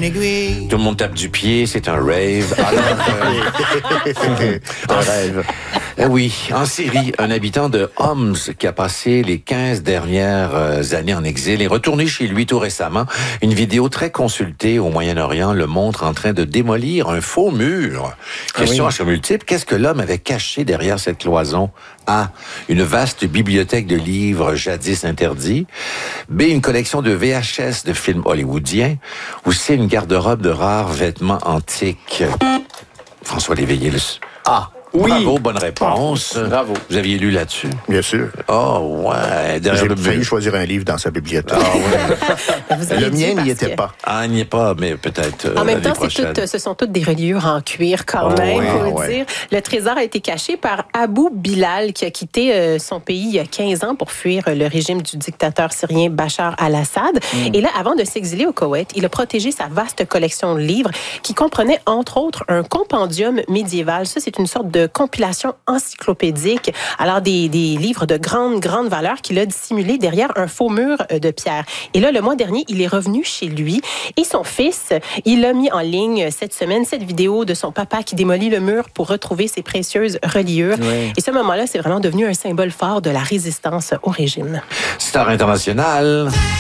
aiguille. Tout le monde tape du pied, c'est un rave. Un rêve. Oui, en Syrie, un habitant de Homs qui a passé les 15 dernières années en exil est retourné chez lui tout récemment. Une vidéo très consultée au Moyen-Orient le montre en train de démolir un faux mur. Question à multiple, qu'est-ce que l'homme avait caché derrière cette cloison? A. Une vaste bibliothèque de livres jadis interdits. B. Une collection de VHS de films hollywoodiens. Ou C. Une garde-robe de rares vêtements antiques. François Léveillé. Ah. Oui. Bravo, bonne réponse. Bravo. Vous aviez lu là-dessus? Bien sûr. Oh, ouais. J'ai failli choisir un livre dans sa bibliothèque. Ah, ouais. Le mien n'y était pas. Ah, il n'y est pas, mais peut-être En même temps, prochaine. ce sont toutes des reliures en cuir quand même, faut le dire. Le trésor a été caché par Abou Bilal, qui a quitté son pays il y a 15 ans pour fuir le régime du dictateur syrien Bachar al-Assad. Et là, avant de s'exiler au Koweït, il a protégé sa vaste collection de livres qui comprenait, entre autres, un compendium médiéval. Ça, c'est une sorte de compilation encyclopédique. Alors, des livres de grande valeur qu'il a dissimulés derrière un faux mur de pierre. Et là, le mois dernier, il est revenu chez lui et son fils, il a mis en ligne cette semaine cette vidéo de son papa qui démolit le mur pour retrouver ses précieuses reliures. Oui. Et ce moment-là, c'est vraiment devenu un symbole fort de la résistance au régime. Star internationale.